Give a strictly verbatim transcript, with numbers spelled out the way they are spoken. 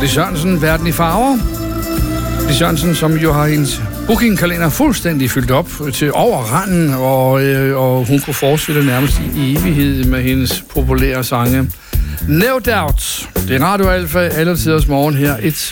Lis Sørensen, Verden i farver. Lis Sørensen, som jo har hendes bookingkalender fuldstændig fyldt op til overranden, og, øh, og hun kunne fortsætte nærmest i evighed med hendes populære sange. No Doubt. Det er Radio Alfa, alle tiders morgen her. Et